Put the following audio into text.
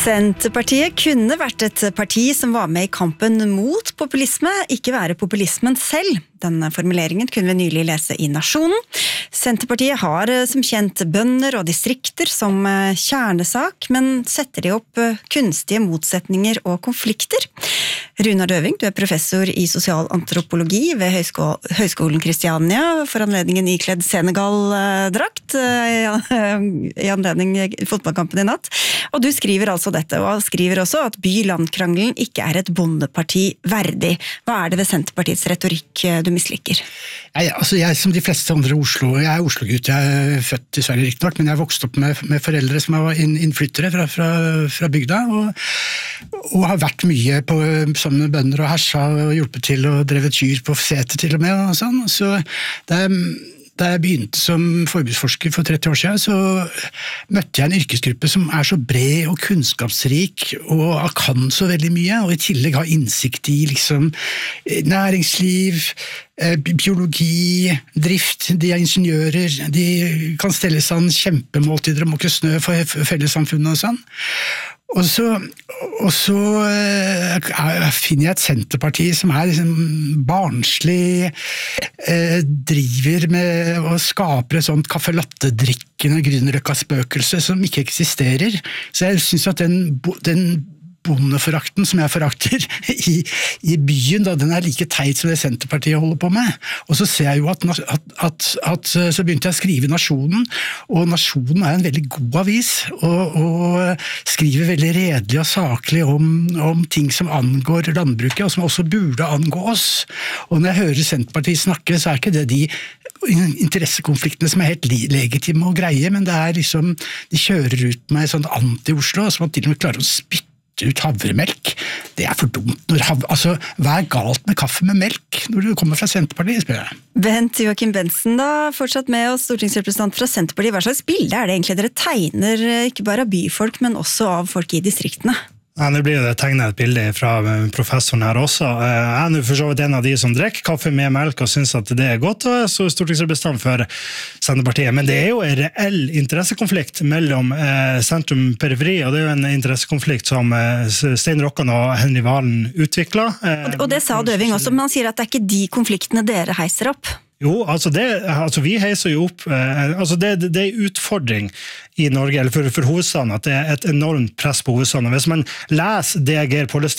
Senterpartiet kunne vært et parti som var med i kampen mot populisme, ikke være populismen selv. Denne formuleringen kunne vi nylig lese i Nasjonen. Senterpartiet har som kjent bønder og distrikter som kjernesak, men setter de opp kunstige motsetninger og konflikter. Runar Døving, du er professor i sosialantropologi ved Høgskolen Kristiania, for anledningen ikledd Senegal-drakt i anledning fotballkampen i natt. Og du skriver altså dette, og skriver også at by-land-krangelen ikke er et bondeparti verdig. Hva er det ved Senterpartiets retorikk du misliker? Jeg som de fleste andre i Oslo, jeg er Oslo-gutt, jeg er født i Sverige riktignok, men jeg vokste opp med foreldre som var innflyttere fra bygda, og har vært mye sammen med bønder og hersa og hjulpet til og drevet kyr på seter til og med og sånn. Så da jeg begynte som forbruksforsker for 30 år siden, så møtte jeg en yrkesgruppe som er så bred og kunnskapsrik og kan så veldig mye, og i tillegg har innsikt i liksom næringsliv, biologi, drift, de er ingeniører, de kan stelle sånn kjempemåltider og måke snø for fellessamfunnet og sånn. Og så finner jeg et Senterparti som er liksom barnslig, driver med å skape et sånt kaffelatte-drikkende Grünerløkka-spøkelse som ikke eksisterer. Så jeg synes at den bondeforakten som jeg forakter i byen, da, den er like teit som det Senterpartiet holder på med. Og så ser jeg jo at så begynte jeg å skrive Nasjonen, og Nasjonen er en veldig god avis, og skriver veldig redelig og saklig om ting som angår landbruket, og som også burde angå oss. Og når jeg hører Senterpartiet snakke, så er ikke det de interessekonfliktene som er helt legitime og greie, men det er liksom, de kjører ut med sånn anti-Oslo, som man til og med klarer å spytte ut havremelk. Det er for dumt. Hva er galt med kaffe med melk når du kommer fra Senterpartiet, spør jeg? Bent Joachim Bentzen da, fortsatt med oss, stortingsrepresentant fra Senterpartiet. Hva slags bilde er det egentlig dere tegner, ikke bare av byfolk, men også av folk i distriktene? Ja, nå blir det tegnet et bilde fra professoren her også. Jeg er nå for så vidt en av de som drikker kaffe med melk og synes at det er godt, og så stortingsrepresentant for Senterpartiet. Men det er jo en reell interessekonflikt mellom sentrum og periferi, og det er jo en interessekonflikt som Stein Rokkan og Henry Valen utviklet. Og det sa Døving også, men han sier at det er ikke de konfliktene dere heiser opp. Jo, vi heiser jo opp, det er en utfordring i Norge, eller for hovedstaden, at det er et enormt press på hovedstaden. Hvis man leser det Geir Pollestad